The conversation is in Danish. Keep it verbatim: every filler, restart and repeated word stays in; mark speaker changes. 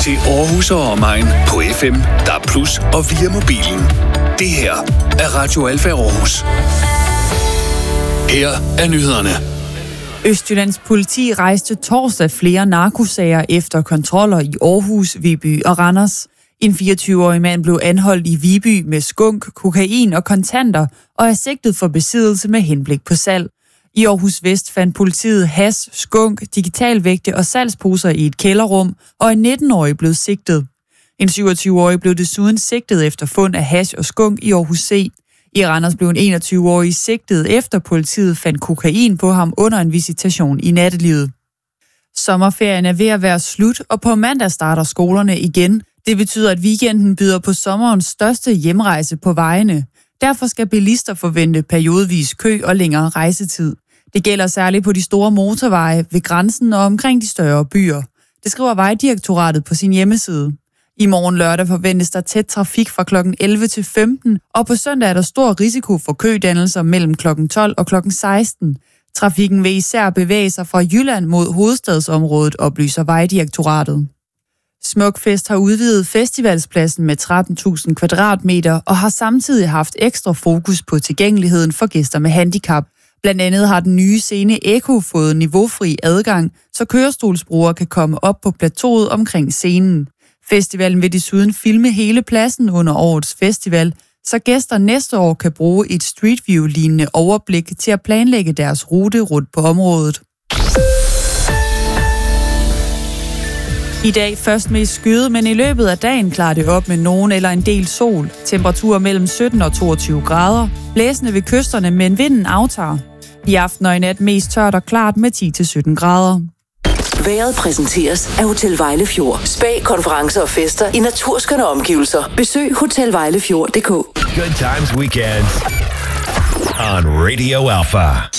Speaker 1: til Aarhus og omegn på F M, D A B plus, og via mobilen. Det her er Radio Alfa Aarhus. Her er nyhederne.
Speaker 2: Østjyllands politi rejste torsdag flere narkosager efter kontroller i Aarhus, Viby og Randers. En fireogtyve-årig mand blev anholdt i Viby med skunk, kokain og kontanter og er sigtet for besiddelse med henblik på salg. I Aarhus Vest fandt politiet hash, skunk, digitalvægte og salgsposer i et kælderrum, og en nitten-årig blev sigtet. En syvogtyve-årig blev desuden sigtet efter fund af hash og skunk i Aarhus C. I Randers blev en enogtyve-årig sigtet efter politiet fandt kokain på ham under en visitation i nattelivet. Sommerferien er ved at være slut, og på mandag starter skolerne igen. Det betyder, at weekenden byder på sommerens største hjemrejse på vejene. Derfor skal bilister forvente periodevis kø og længere rejsetid. Det gælder særligt på de store motorveje ved grænsen og omkring de større byer. Det skriver Vejdirektoratet på sin hjemmeside. I morgen lørdag forventes der tæt trafik fra klokken elleve til femten, og på søndag er der stor risiko for kødannelser mellem klokken tolv og klokken seksten. Trafikken vil især bevæge sig fra Jylland mod hovedstadsområdet, oplyser Vejdirektoratet. Smukfest har udvidet festivalspladsen med tretten tusind kvadratmeter og har samtidig haft ekstra fokus på tilgængeligheden for gæster med handicap. Blandt andet har den nye scene Eko fået niveaufri adgang, så kørestolsbrugere kan komme op på plateauet omkring scenen. Festivalen vil desuden filme hele pladsen under årets festival, så gæster næste år kan bruge et Street View-lignende overblik til at planlægge deres rute rundt på området. I dag først mest skyet, men i løbet af dagen klarer det op med nogen eller en del sol. Temperaturer mellem sytten og toogtyve grader. Blæsende ved kysterne, men vinden aftager. I aften og i nat mest tørt og klart med ti til sytten grader.
Speaker 3: Vejret præsenteres af Hotel Vejlefjord. Spa, konferencer og fester i naturskønne omgivelser. Besøg hotel vejlefjord punktum d k.
Speaker 4: Good times weekends on Radio Alpha.